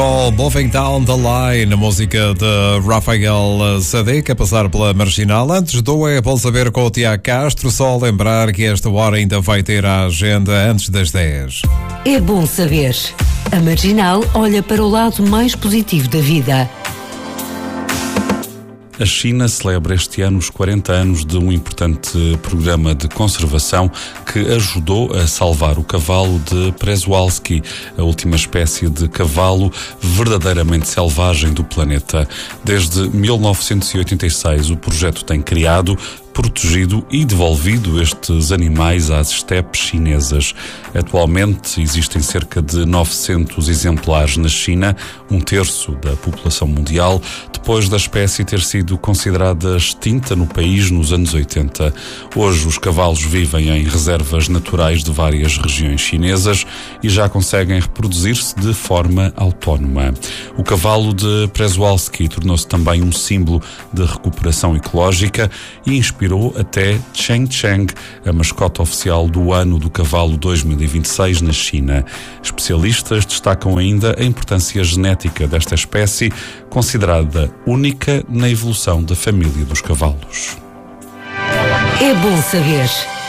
Moving Down the Line, a música de Rafael Sadiq, a passar pela Marginal. Antes do É Bom Saber com o Tiago Castro, só lembrar que esta hora ainda vai ter a agenda antes das 10. É bom saber. A Marginal olha para o lado mais positivo da vida. A China celebra este ano os 40 anos de um importante programa de conservação que ajudou a salvar o cavalo de Przewalski, a última espécie de cavalo verdadeiramente selvagem do planeta. Desde 1986, o projeto tem criado, protegido e devolvido estes animais às estepes chinesas. Atualmente existem cerca de 900 exemplares na China, um terço da população mundial, depois da espécie ter sido considerada extinta no país nos anos 80. Hoje os cavalos vivem em reservas naturais de várias regiões chinesas e já conseguem reproduzir-se de forma autónoma. O cavalo de Przewalski tornou-se também um símbolo de recuperação ecológica e inspirou até Cheng Cheng, a mascota oficial do Ano do Cavalo 2026 na China. Especialistas destacam ainda a importância genética desta espécie, considerada única na evolução da família dos cavalos. É bom saber.